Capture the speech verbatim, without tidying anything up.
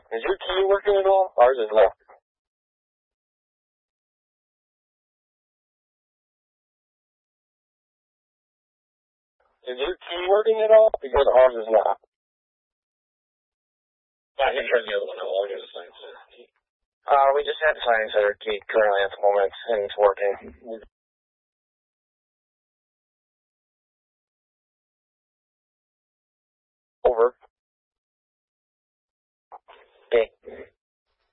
Is your key working at all? Ours is not. Is your key working at all? Because ours is not. Yeah, you turn the other one on. I'll get the science center key. Uh, we just had the science center key currently at the moment, and it's working. Over. Okay.